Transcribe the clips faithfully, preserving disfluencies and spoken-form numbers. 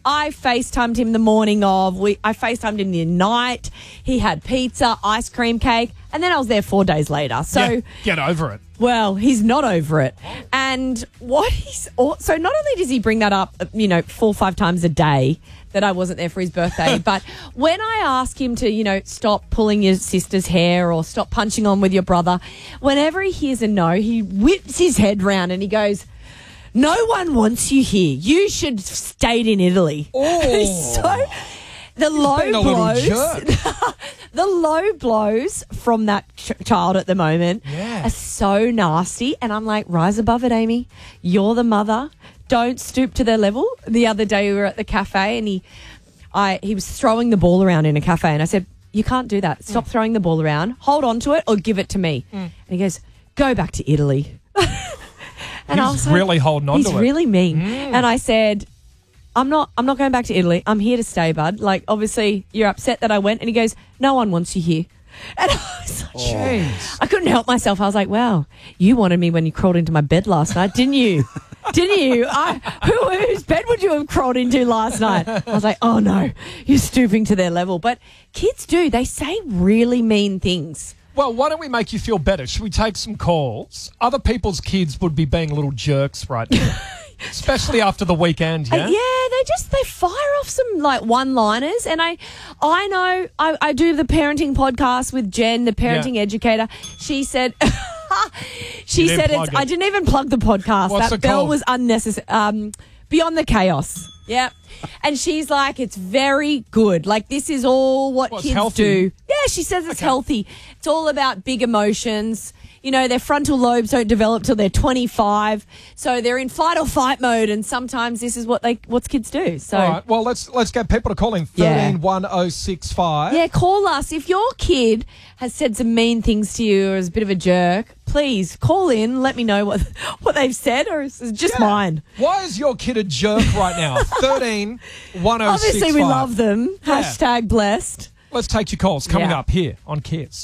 I FaceTimed him the morning of. We I FaceTimed him the night. He had pizza, ice cream cake, and then I was there four days later. So Yeah, get over it. Well, he's not over it. And what he's so not only does he bring that up, you know, four or five times a day that I wasn't there for his birthday, but when I ask him to, you know, stop pulling your sister's hair or stop punching on with your brother, whenever he hears a no, he whips his head round and he goes, "No one wants you here. You should have stayed in Italy." Oh. So the low being a little blows, jerk. the low blows from that ch- child at the moment Yeah. are so nasty. And I'm like, rise above it, Amy. You're the mother. Don't stoop to their level. The other day we were at the cafe and he, I, he was throwing the ball around in a cafe, and I said, "You can't do that. Stop mm. throwing the ball around. Hold on to it or give it to me." Mm. And he goes, "Go back to Italy." And he's I was like, really holding on he's to it. really mean. Mm. And I said, I'm not I'm not going back to Italy. I'm here to stay, bud. Like, obviously, you're upset that I went. And he goes, "No one wants you here." And I was like, Jeez. I couldn't help myself. I was like, wow, you wanted me when you crawled into my bed last night, didn't you? Didn't you? I, who, whose bed would you have crawled into last night? I was like, oh, no, you're stooping to their level. But kids do. They say really mean things. Well, why don't we make you feel better? Should we take some calls? Other people's kids would be being little jerks right now, especially after the weekend, yeah? Uh, yeah, they just, they fire off some, like, one-liners. And I I know, I, I do the parenting podcast with Jen, the parenting Yeah. educator. She said... she You didn't said plug it's... it. I didn't even plug the podcast. What's that it bell called? was unnecessary. Um, Beyond the Chaos. Yeah. And she's like, it's very good. Like, this is all what Well, it's kids healthy. do. Yeah, she says it's Okay. healthy. It's all about big emotions. You know, their frontal lobes don't develop till they're twenty-five. So they're in fight or fight mode, and sometimes this is what they what kids do. So All right, well, let's let's get people to call in Yeah. thirteen one oh six five. yeah, call us. If your kid has said some mean things to you or is a bit of a jerk, please call in. Let me know what what they've said, or is it just Yeah. mine? Why is your kid a jerk right now? thirteen one oh six five. Obviously, we love them. Yeah. Hashtag blessed. Let's take your calls coming Yeah. up here on Kids.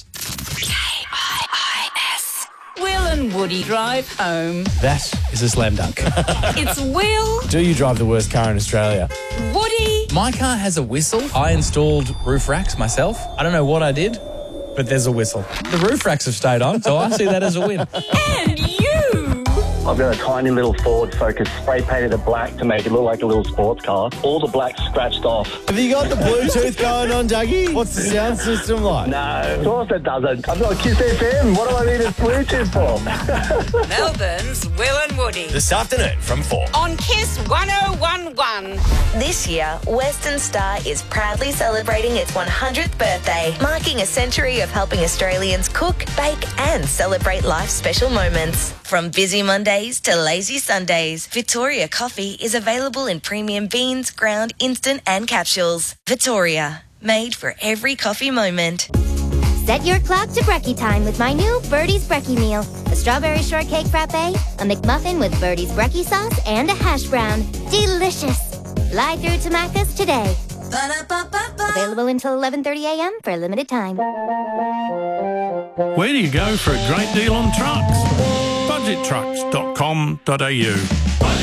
Will and Woody drive home. That is a slam dunk. It's Will, Do you drive the worst car in Australia? Woody, My car has a whistle. I installed roof racks myself. I don't know what I did, but there's a whistle. The roof racks have stayed on, so I see that as a win. and you. I've got a tiny little Ford Focus spray painted it black to make it look like a little sports car. All the black scratched off. Have you got the Bluetooth going on, Dougie? What's the sound system like? No, of course it doesn't. I've got Kiss F M. What do I need a Bluetooth for? Melbourne's Will and Woody. This afternoon from four. On Kiss one oh one one. This year, Western Star is proudly celebrating its one hundredth birthday, marking a century of helping Australians cook, bake and celebrate life's special moments. From busy Mondays to lazy Sundays, Victoria Coffee is available in premium beans, ground, instant and capsules. Victoria, made for every coffee moment. Set your clock to brekkie time with my new Birdie's Brekkie meal. A strawberry shortcake frappe, a McMuffin with Birdie's Brekkie sauce, and a hash brown. Delicious! Fly through to Macca's today. Available until eleven thirty a.m. for a limited time. Where do you go for a great deal on trucks? budget trucks dot com dot a u